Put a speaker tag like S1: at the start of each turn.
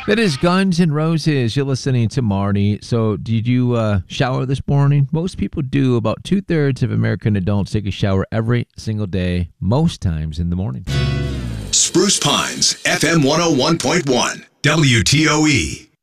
S1: That is Guns N' Roses. You're listening to Marty. So, did you shower this morning? Most people do. About 2/3 of American adults take a shower every single day, most times in the morning.
S2: Spruce Pines, FM 101.1, WTOE.